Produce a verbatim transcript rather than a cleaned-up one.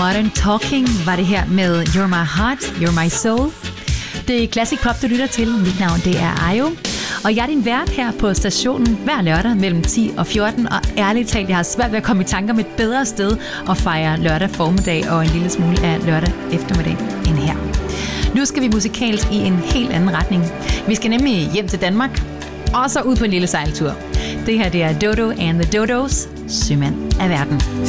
Modern Talking var det her med You're My Heart, You're My Soul. Det er Classic Pop, du lytter til. Mit navn det er Ayo. Og jeg er din vært her på stationen hver lørdag mellem ti og fjorten. Og ærligt talt, jeg har svært ved at komme i tanker om et bedre sted at fejre lørdag formiddag og en lille smule af lørdag eftermiddag end her. Nu skal vi musikalsk i en helt anden retning. Vi skal nemlig hjem til Danmark og så ud på en lille sejltur. Det her det er Dodo and the Dodos, Sømand af verden.